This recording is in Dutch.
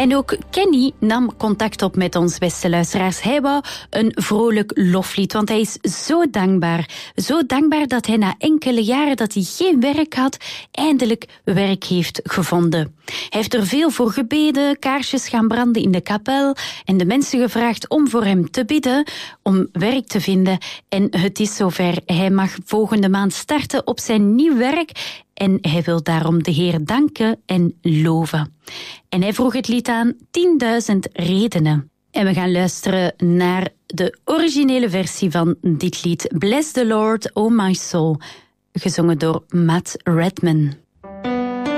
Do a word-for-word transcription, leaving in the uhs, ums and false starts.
En ook Kenny nam contact op met ons, beste luisteraars. Hij wou een vrolijk loflied, want hij is zo dankbaar. Zo dankbaar dat hij na enkele jaren dat hij geen werk had, eindelijk werk heeft gevonden. Hij heeft er veel voor gebeden, kaarsjes gaan branden in de kapel en de mensen gevraagd om voor hem te bidden, om werk te vinden. En het is zover. Hij mag volgende maand starten op zijn nieuw werk en hij wil daarom de Heer danken en loven. En hij vroeg het lied aan tienduizend redenen. En we gaan luisteren naar de originele versie van dit lied. Bless the Lord, oh my soul, gezongen door Matt Redman.